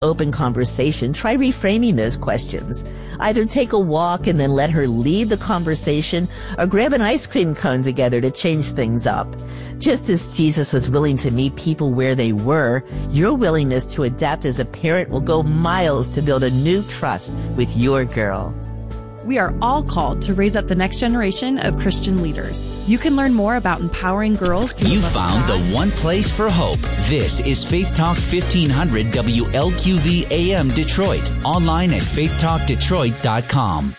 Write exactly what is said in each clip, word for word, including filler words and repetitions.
open conversation, try reframing those questions. Either take a walk and then let her lead the conversation, or grab an ice cream cone together to change things up. Just as Jesus was willing to meet people where they were, your willingness to adapt as a parent will go miles to build a new trust with your girl. We are all called to raise up the next generation of Christian leaders. You can learn more about empowering girls. You found the one place for hope. This is Faith Talk fifteen hundred W L Q V A M Detroit. Online at faith talk detroit dot com.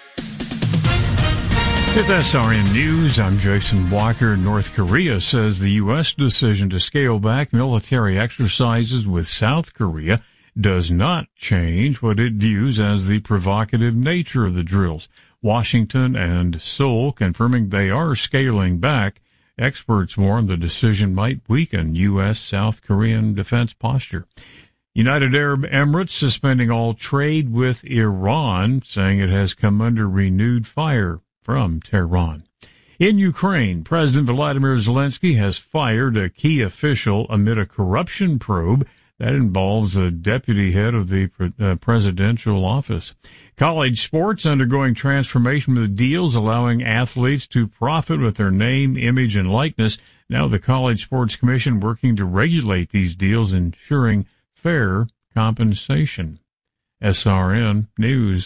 With S R N News, I'm Jason Walker. North Korea says the U S decision to scale back military exercises with South Korea does not change what it views as the provocative nature of the drills. Washington and Seoul confirming they are scaling back. Experts warn the decision might weaken U S South Korean defense posture. United Arab Emirates suspending all trade with Iran, saying it has come under renewed fire from Tehran. In Ukraine, President Volodymyr Zelensky has fired a key official amid a corruption probe that involves the deputy head of the uh, presidential office. College sports undergoing transformation with deals allowing athletes to profit with their name, image, and likeness. Now the College Sports Commission working to regulate these deals, ensuring fair compensation. S R N News.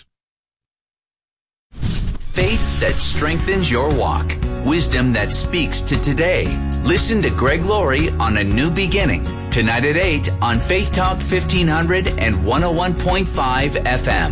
Faith that strengthens your walk. Wisdom that speaks to today. Listen to Greg Laurie on A New Beginning. Tonight at eight on Faith Talk fifteen hundred and one oh one point five F M.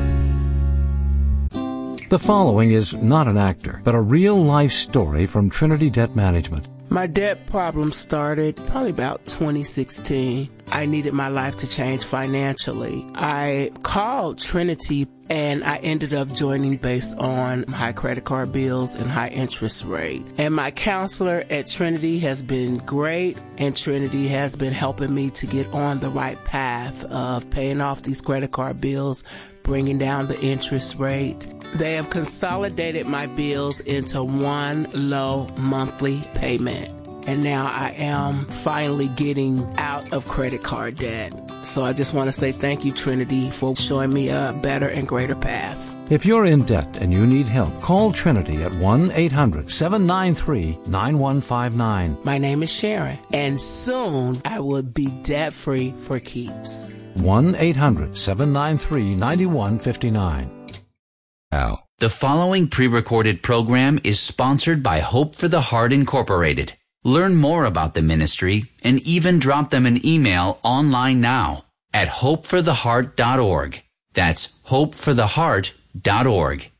The following is not an actor, but a real-life story from Trinity Debt Management. My debt problem started probably about twenty sixteen. I needed my life to change financially. I called Trinity and I ended up joining based on high credit card bills and high interest rate. And my counselor at Trinity has been great, and Trinity has been helping me to get on the right path of paying off these credit card bills, bringing down the interest rate. They have consolidated my bills into one low monthly payment. And now I am finally getting out of credit card debt. So I just want to say thank you, Trinity, for showing me a better and greater path. If you're in debt and you need help, call Trinity at one eight hundred seven nine three nine one five nine. My name is Sharon, and soon I will be debt-free for keeps. one eight hundred seven nine three nine one five nine. Now, the following pre-recorded program is sponsored by Hope for the Heart Incorporated. Learn more about the ministry and even drop them an email online now at hope for the heart dot org. That's hope for the heart dot org.